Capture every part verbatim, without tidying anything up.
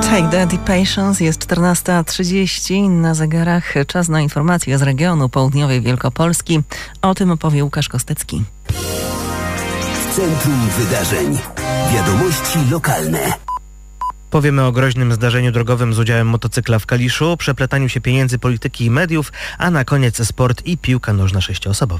Take That Patience, jest czternasta trzydzieści na zegarach. Czas na informacje z regionu południowej Wielkopolski. O tym opowie Łukasz Kostecki. W centrum wydarzeń. Wiadomości lokalne. Powiemy o groźnym zdarzeniu drogowym z udziałem motocykla w Kaliszu, przeplataniu się pieniędzy, polityki i mediów, a na koniec sport i piłka nożna sześcioosobowa.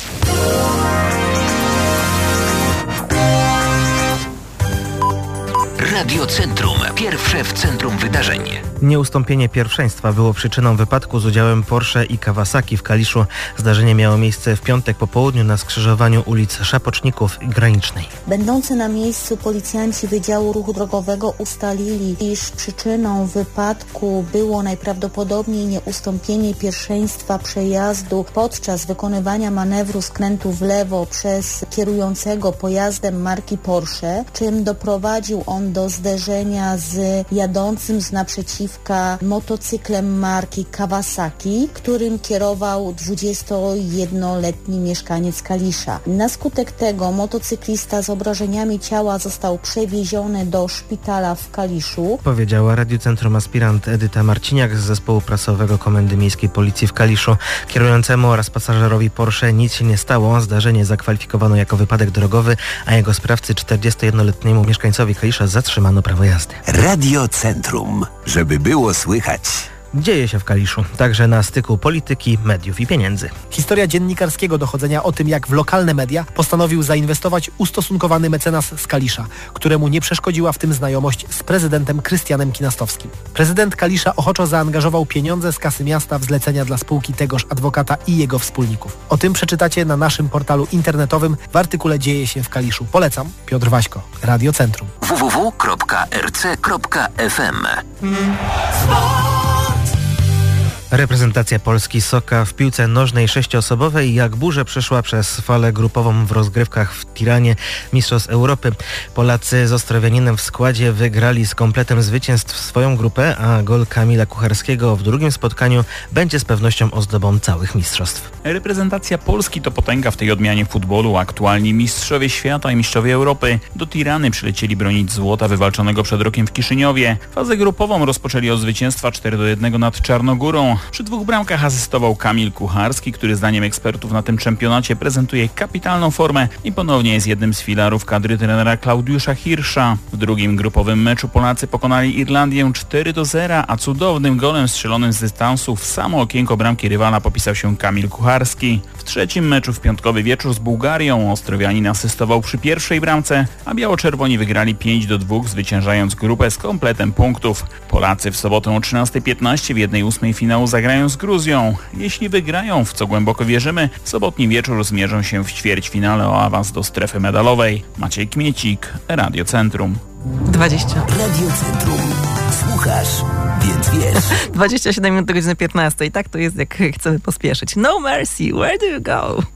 Radio Centrum. Pierwsze w centrum wydarzeń. Nieustąpienie pierwszeństwa było przyczyną wypadku z udziałem Porsche i Kawasaki w Kaliszu. Zdarzenie miało miejsce w piątek po południu na skrzyżowaniu ulic Szapoczników i Granicznej. Będący na miejscu policjanci Wydziału Ruchu Drogowego ustalili, iż przyczyną wypadku było najprawdopodobniej nieustąpienie pierwszeństwa przejazdu podczas wykonywania manewru skrętu w lewo przez kierującego pojazdem marki Porsche, czym doprowadził on do zderzenia z jadącym z naprzeciwka motocyklem marki Kawasaki, którym kierował dwudziestojednoletni mieszkaniec Kalisza. Na skutek tego motocyklista z obrażeniami ciała został przewieziony do szpitala w Kaliszu. Powiedziała Radiu Centrum aspirant Edyta Marciniak z zespołu prasowego Komendy Miejskiej Policji w Kaliszu. Kierującemu oraz pasażerowi Porsche nic się nie stało. Zdarzenie zakwalifikowano jako wypadek drogowy, a jego sprawcy czterdziestojednoletniemu mieszkańcowi Kalisza zatrzymano prawo jazdy. Radio Centrum. Żeby było słychać. Dzieje się w Kaliszu, także na styku polityki, mediów i pieniędzy. Historia dziennikarskiego dochodzenia o tym, jak w lokalne media postanowił zainwestować ustosunkowany mecenas z Kalisza, któremu nie przeszkodziła w tym znajomość z prezydentem Krystianem Kinastowskim. Prezydent Kalisza ochoczo zaangażował pieniądze z kasy miasta w zlecenia dla spółki tegoż adwokata i jego wspólników. O tym przeczytacie na naszym portalu internetowym w artykule Dzieje się w Kaliszu. Polecam. Piotr Waśko, Radio Centrum. w w w kropka r c kropka f m. Reprezentacja Polski Soka w piłce nożnej sześcioosobowej jak burze przeszła przez falę grupową w rozgrywkach w Tiranie Mistrzostw Europy. Polacy z Ostrowianinem w składzie wygrali z kompletem zwycięstw swoją grupę, a gol Kamila Kucharskiego w drugim spotkaniu będzie z pewnością ozdobą całych mistrzostw. Reprezentacja Polski to potęga w tej odmianie futbolu. Aktualni mistrzowie świata i mistrzowie Europy do Tirany przylecieli bronić złota wywalczonego przed rokiem w Kiszyniowie. Fazę grupową rozpoczęli od zwycięstwa cztery do jednego nad Czarnogórą. Przy dwóch bramkach asystował Kamil Kucharski, który zdaniem ekspertów na tym czempionacie prezentuje kapitalną formę i ponownie jest jednym z filarów kadry trenera Klaudiusza Hirscha. W drugim grupowym meczu Polacy pokonali Irlandię cztery do zera, a cudownym golem strzelonym z dystansu w samo okienko bramki rywala popisał się Kamil Kucharski. W trzecim meczu w piątkowy wieczór z Bułgarią Ostrowianin asystował przy pierwszej bramce, a biało-czerwoni wygrali pięć do dwóch, zwyciężając grupę z kompletem punktów. Polacy w sobotę o trzynasta piętnaście w jednej ósmej finału zagrają z Gruzją. Jeśli wygrają, w co głęboko wierzymy, w sobotni wieczór zmierzą się w ćwierćfinale o awans do strefy medalowej. Maciej Kmiecik, Radio Centrum. dwadzieścia. Radio Centrum. Słuchasz, więc wiesz. dwadzieścia siedem minut do godziny piętnastej. Tak to jest, jak chcemy pospieszyć. No mercy, where do you go?